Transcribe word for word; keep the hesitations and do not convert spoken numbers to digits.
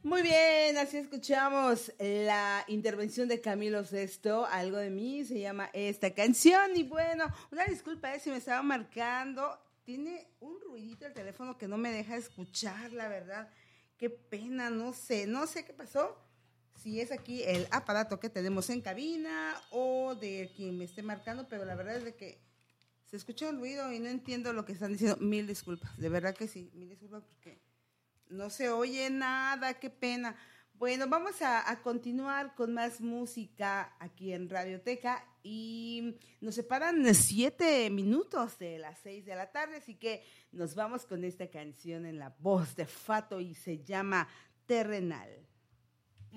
Muy bien, así escuchamos la intervención de Camilo Sesto, Algo de mí, se llama esta canción. Y bueno, una disculpa eh, si me estaba marcando, tiene un ruidito el teléfono que no me deja escuchar, la verdad. Qué pena, no sé, no sé qué pasó. Si es aquí el aparato que tenemos en cabina o de quien me esté marcando, pero la verdad es de que se escucha un ruido y no entiendo lo que están diciendo. Mil disculpas, de verdad que sí, mil disculpas porque no se oye nada, qué pena. Bueno, vamos a, a continuar con más música aquí en Radioteca y nos separan siete minutos de las seis de la tarde, así que nos vamos con esta canción en la voz de Fato y se llama Terrenal.